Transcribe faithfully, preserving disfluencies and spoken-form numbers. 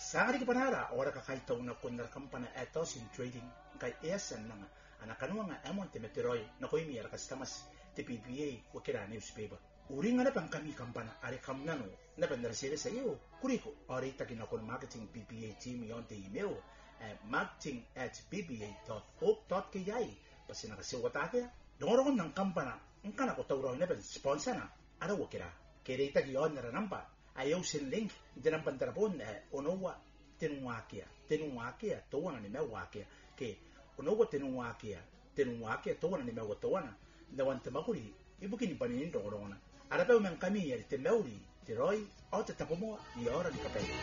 Sari ki panara ora ka kai tau na kunnar kampana ethos in trading kai esan nanga ana kanua nga amon te meteroi na koi mi ara customers te P P A wakira newspaper. Uringa na pang kami kampana are kamnano na pandara sere sayo kuriko ora itaki na kon marketing P P A team yon te email at marketing at p p a dot hope dot k i pasina kasi watake dongorong ng kampana ang kana ko tawro na pen sponsor na ara wakira kere itaki yon na rampa ayaw sin link dinang pantarapon eh, onowa tenuwakia tenuwakia towana ni mewakia ke onowa tenuwakia tenuwakia towana ni mewa towana na wanta makuri ibukin panin dongorong na ara pa man kami yari temeuri tiroi o te tapomo i ora di kapay